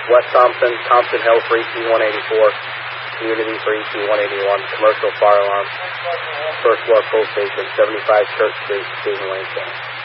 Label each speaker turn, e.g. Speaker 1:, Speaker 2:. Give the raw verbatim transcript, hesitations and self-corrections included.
Speaker 1: West Thompson, Thompson Hill for E P one eighty-four, Community for E P one eighty-one, Commercial Fire Alarm, First Floor Full Station, seventy-five Church Street, Stephen Wayne County.